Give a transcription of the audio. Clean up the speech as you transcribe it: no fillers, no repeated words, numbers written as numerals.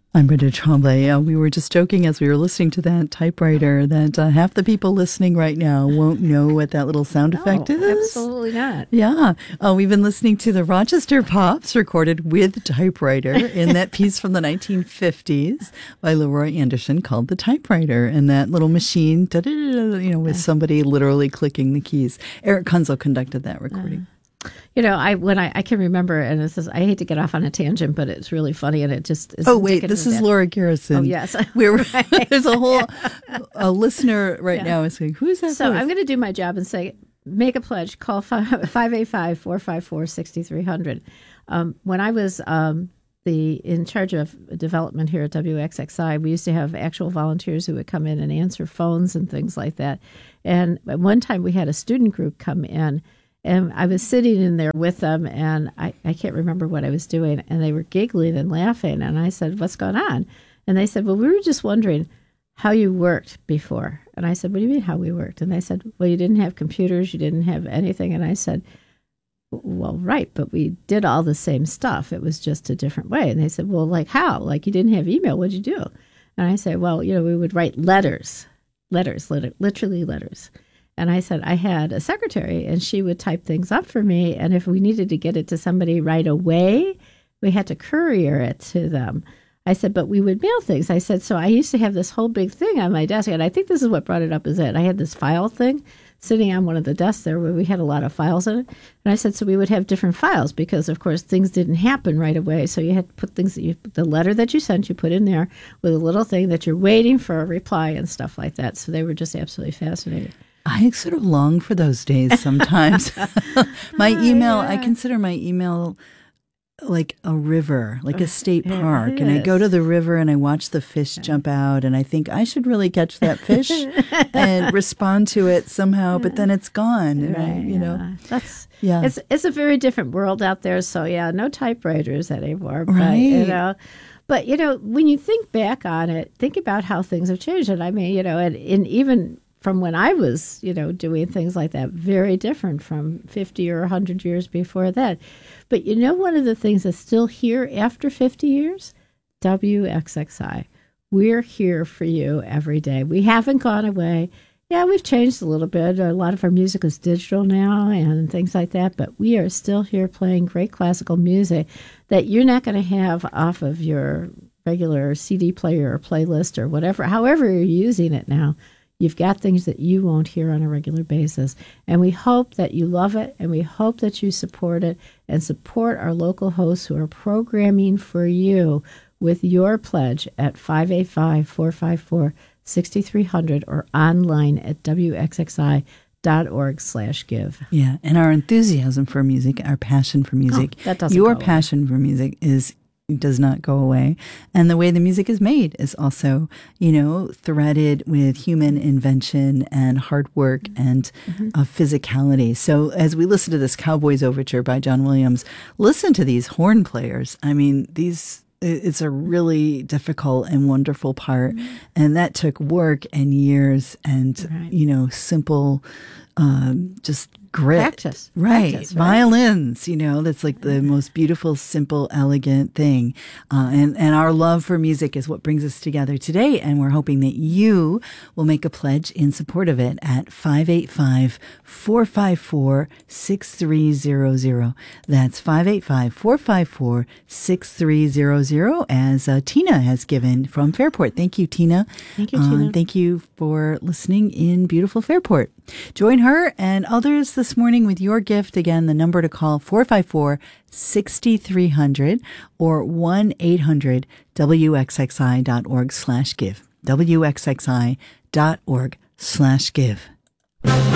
I'm Brenda Tremblay. We were just joking as we were listening to that typewriter that half the people listening right now won't know what that little sound effect is. Absolutely not. Yeah. We've been listening to the Rochester Pops recorded with typewriter in that piece from the 1950s by Leroy Anderson called The Typewriter. And that little machine, with somebody literally clicking the keys. Eric Kunzel conducted that recording. I can remember, and this is, I hate to get off on a tangent, but it's really funny, and it just is. Oh wait, this is Laura Garrison. Oh yes, there's a listener right now is saying, "Who's that?" So voice? I'm going to do my job and say, make a pledge. Call 585-454-6300. When I was in charge of development here at WXXI, we used to have actual volunteers who would come in and answer phones and things like that. And at one time, we had a student group come in. And I was sitting in there with them, and I can't remember what I was doing, and they were giggling and laughing. And I said, "What's going on?" And they said, "Well, we were just wondering how you worked before." And I said, "What do you mean how we worked?" And they said, "Well, you didn't have computers, you didn't have anything." And I said, "Well, right, but we did all the same stuff. It was just a different way." And they said, "Well, like how? Like you didn't have email. What'd you do?" And I said, "Well, we would write letters, literally letters." And I said, I had a secretary, and she would type things up for me. And if we needed to get it to somebody right away, we had to courier it to them. I said, but we would mail things. I said, so I used to have this whole big thing on my desk. And I think this is what brought it up is that I had this file thing sitting on one of the desks there where we had a lot of files in it. And I said, so we would have different files because, of course, things didn't happen right away. So you had to put things the letter that you sent, you put in there with a little thing that you're waiting for a reply and stuff like that. So they were just absolutely fascinated. I sort of long for those days sometimes. My email, I consider my email like a river, like a state park. And I go to the river and I watch the fish jump out and I think I should really catch that fish and respond to it somehow, but then it's gone. And it's a very different world out there. So no typewriters anymore. Right. But, when you think back on it, think about how things have changed. And I mean, and even from when I was, doing things like that, very different from 50 or 100 years before that. But one of the things that's still here after 50 years? WXXI. We're here for you every day. We haven't gone away. Yeah, we've changed a little bit. A lot of our music is digital now and things like that, but we are still here playing great classical music that you're not going to have off of your regular CD player or playlist or whatever, however you're using it now. You've got things that you won't hear on a regular basis. And we hope that you love it, and we hope that you support it and support our local hosts who are programming for you with your pledge at 585-454-6300 or online at wxxi.org/give. Yeah, and our enthusiasm for music, our passion for music, your passion for music does not go away. And the way the music is made is also, threaded with human invention and hard work and physicality. So as we listen to this Cowboys Overture by John Williams, listen to these horn players. I mean, it's a really difficult and wonderful part. And that took work and years and, simple, just grit. Practice. Right. Practice, Violins, that's like the most beautiful, simple, elegant thing. And our love for music is what brings us together today. And we're hoping that you will make a pledge in support of it at 585-454-6300. That's 585-454-6300 as Tina has given from Fairport. Thank you, Tina. Thank you, Tina. Thank you for listening in beautiful Fairport. Join her and others this morning with your gift. Again, the number to call 454-6300 or 1-800-WXXI.org/give. WXXI.org/give.